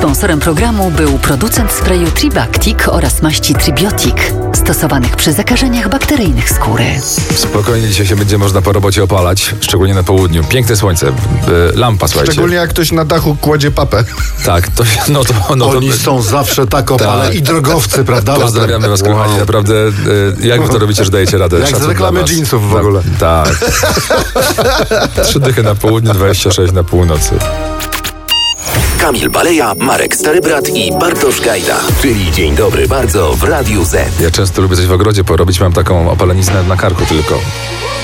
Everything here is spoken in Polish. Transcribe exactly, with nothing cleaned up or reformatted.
Sponsorem programu był producent sprayu Tribactic oraz maści Tribiotic, stosowanych przy zakażeniach bakteryjnych skóry. Spokojnie dzisiaj się będzie można po robocie opalać, szczególnie na południu. Piękne słońce, lampa, słuchajcie. Szczególnie jak ktoś na dachu kładzie papę. Tak, to się, no to... No Oni to, są zawsze tak opale tak. i drogowcy, prawda? Pozdrawiamy was, Wow. kochani, naprawdę. Jak wy to robicie, że dajecie radę? Jak z Szacun reklamy dla was. jeansów w ogóle. Tak. Trzy dychy na południu, dwadzieścia sześć na północy. Kamil Baleja, Marek Starybrat i Bartosz Gajda. Czyli Dzień Dobry Bardzo w Radiu Z. Ja często lubię coś w ogrodzie porobić, mam taką opaleniznę na karku tylko.